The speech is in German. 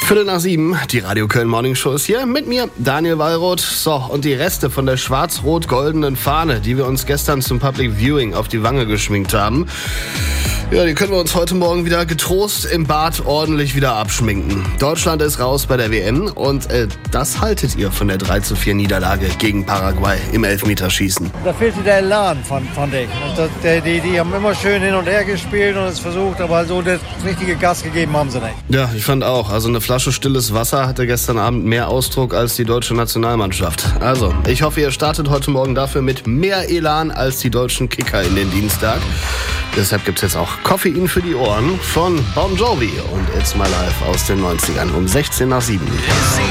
7:15, die Radio Köln Morning Show ist hier mit mir, Daniel Wallroth. So, und die Reste von der schwarz-rot-goldenen Fahne, die wir uns gestern zum Public Viewing auf die Wange geschminkt haben, ja, die können wir uns heute Morgen wieder getrost im Bad ordentlich wieder abschminken. Deutschland ist raus bei der WM und das haltet ihr von der 3:4 Niederlage gegen Paraguay im Elfmeterschießen. Da fehlte der Elan, fand ich. Die haben immer schön hin und her gespielt und es versucht, aber so das richtige Gas gegeben haben sie nicht. Ja, ich fand auch. Also eine Flasche stilles Wasser hatte gestern Abend mehr Ausdruck als die deutsche Nationalmannschaft. Also, ich hoffe, ihr startet heute Morgen dafür mit mehr Elan als die deutschen Kicker in den Dienstag. Deshalb gibt's jetzt auch Koffein für die Ohren von Bon Jovi und It's My Life aus den 90ern um 7:16.